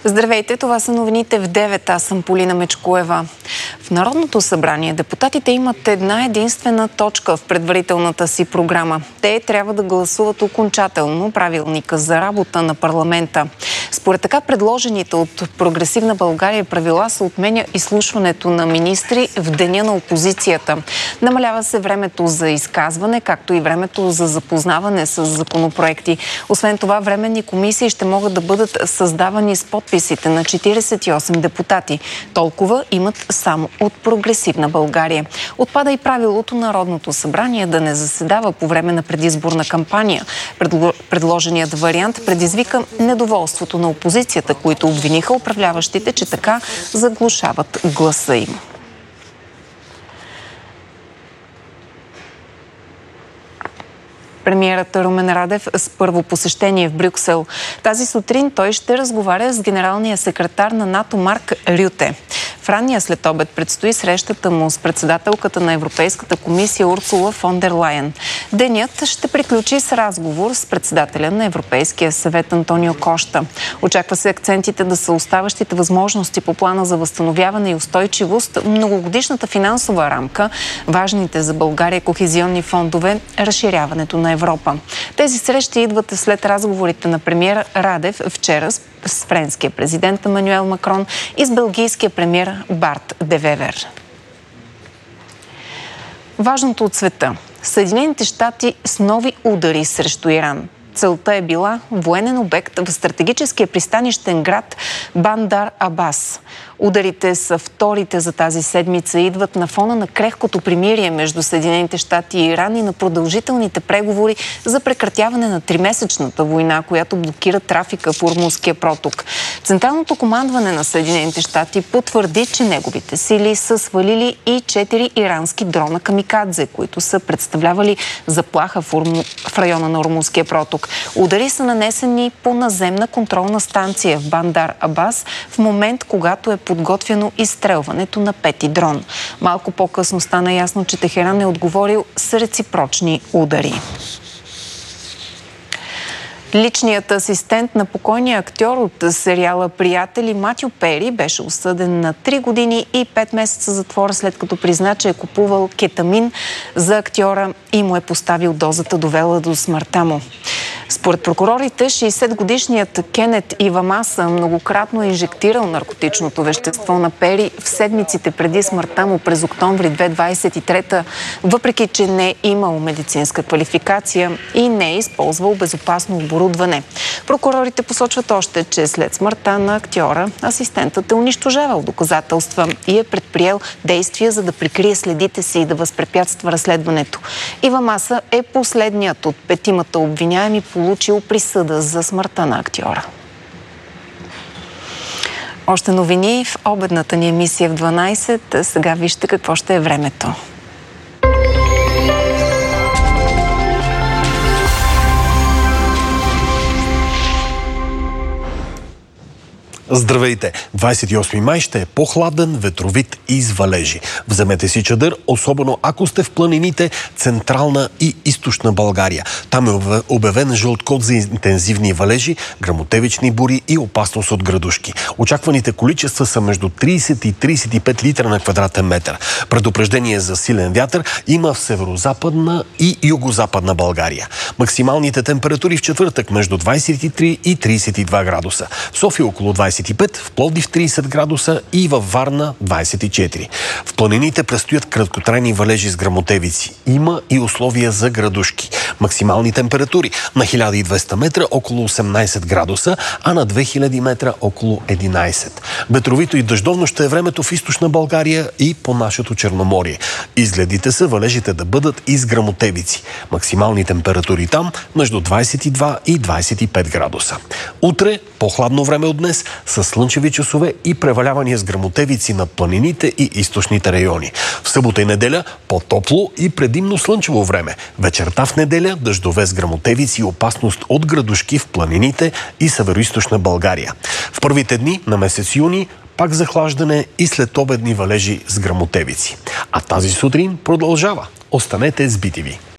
Здравейте, това са новините в 9. Аз съм Полина Мечкоева. В Народното събрание депутатите имат една единствена точка в предварителната си програма. Те трябва да гласуват окончателно правилника за работа на парламента. Според така предложените от Прогресивна България правила се отменя изслушването на министри в деня на опозицията. Намалява се времето за изказване, както и времето за запознаване с законопроекти. Освен това, временни комисии ще могат да бъдат създавани с подписите на 48 депутати. Толкова имат само от Прогресивна България. Отпада и правилото Народното събрание да не заседава по време на предизборна кампания. Предложеният вариант предизвика недоволството на опозицията, които обвиниха управляващите, че така заглушават гласа им. Премиерът Румен Радев с първо посещение в Брюксел. Тази сутрин той ще разговаря с генералния секретар на НАТО Марк Рюте. В ранния следобед предстои срещата му с председателката на Европейската комисия Урсула фон дер Лайен. Денят ще приключи с разговор с председателя на Европейския съвет Антонио Кошта. Очаква се акцентите да са оставащите възможности по плана за възстановяване и устойчивост, многогодишната финансова рамка, важните за България кохезионни фондове, разширяването на Европа. Тези срещи идват след разговорите на премиера Радев вчера с френския президент Емануел Макрон и с белгийския премиер Барт де Вевер. Важното от света. Съединените щати с нови удари срещу Иран. Целта е била военен обект в стратегическия пристанищен град Бандар Абас. Ударите са вторите за тази седмица и идват на фона на крехкото примирие между Съединените щати и Иран и на продължителните преговори за прекратяване на тримесечната война, която блокира трафика по Ормузския проток. Централното командване на Съединените щати потвърди, че неговите сили са свалили и 4 ирански дрона камикадзе, които са представлявали заплаха в района на Ормузския проток. Удари са нанесени по наземна контролна станция в Бандар Абас в момент, когато е подготвяно изстрелването на пети дрон. Малко по-късно стана ясно, че Техеран е отговорил с реципрочни удари. Личният асистент на покойния актьор от сериала «Приятели» Матю Пери беше осъден на 3 години и 5 месеца затвора, след като призна, че е купувал кетамин за актьора и му е поставил дозата, довела до смъртта му. Според прокурорите, 60-годишният Кенет Ивамаса многократно е инжектирал наркотичното вещество на Пери в седмиците преди смъртта му през октомври 2023, въпреки че не е имал медицинска квалификация и не е използвал безопасно оборудване. Прокурорите посочват още, че след смъртта на актьора асистентът е унищожавал доказателства и е предприел действия, за да прикрие следите си и да възпрепятства разследването. Ивамаса е последният от 5 обвиняеми, получил присъда за смъртта на актьора. Още новини в обедната ни емисия в 12. Сега вижте какво ще е времето. Здравейте! 28 май ще е по-хладен, ветровит и с валежи. Вземете си чадър, особено ако сте в планините Централна и Източна България. Там е обявен жълт код за интензивни валежи, гръмотевични бури и опасност от градушки. Очакваните количества са между 30 и 35 литра на квадратен метър. Предупреждение за силен вятър има в северо-западна и юго-западна България. Максималните температури в четвъртък между 23 и 32 градуса. В София около 25, в Пловдив 30 градуса и във Варна 24. В планините предстоят краткотрайни валежи с гръмотевици. Има и условия за градушки. Максимални температури на 1200 метра около 18 градуса, а на 2000 метра около 11. Ветровито и дъждовно ще е времето в Източна България и по нашето Черноморие. Изгледите са валежите да бъдат и с гръмотевици. Максимални температури там между 22 и 25 градуса. Утре по-хладно време от днес с слънчеви часове и превалявания с гръмотевици на планините и източните райони. В събота и неделя по-топло и предимно слънчево време. Вечерта в неделя дъждове с гръмотевици и опасност от градушки в планините и североизточна България. В първите дни на месец юни пак захлаждане и следобедни валежи с гръмотевици. А тази сутрин продължава. Останете с BTV.